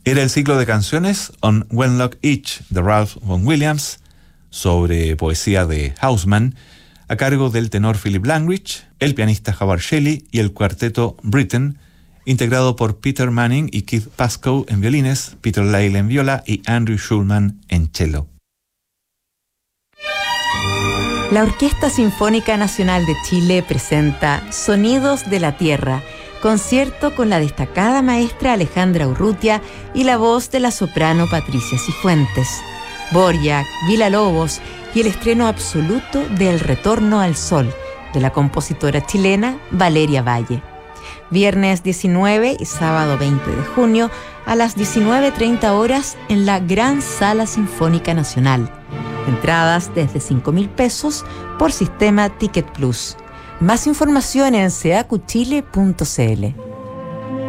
Era el ciclo de canciones On Wenlock Each de Ralph Vaughan Williams, sobre poesía de Hausmann, a cargo del tenor Philip Langridge, el pianista Howard Shelley y el cuarteto Britten, integrado por Peter Manning y Keith Pascoe en violines, Peter Lyle en viola y Andrew Schulman en cello. La Orquesta Sinfónica Nacional de Chile presenta Sonidos de la Tierra, concierto con la destacada maestra Alejandra Urrutia y la voz de la soprano Patricia Cifuentes. Dvorak, Villa-Lobos y el estreno absoluto de El Retorno al Sol, de la compositora chilena Valeria Valle. Viernes 19 y sábado 20 de junio a las 19:30 horas en la Gran Sala Sinfónica Nacional. Entradas desde 5.000 pesos por sistema Ticket Plus. Más información en ceacuchile.cl.